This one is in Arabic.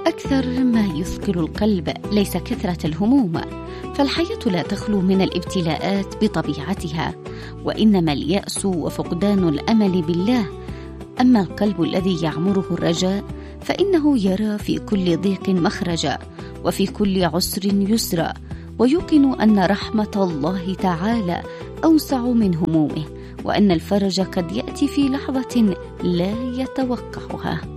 أكثر ما يثقل القلب ليس كثرة الهموم، فالحياة لا تخلو من الابتلاءات بطبيعتها، وإنما اليأس وفقدان الأمل بالله. أما القلب الذي يعمره الرجاء فإنه يرى في كل ضيق مخرجا، وفي كل عسر يسرا، ويوقن أن رحمة الله تعالى أوسع من همومه، وأن الفرج قد يأتي في لحظة لا يتوقعها.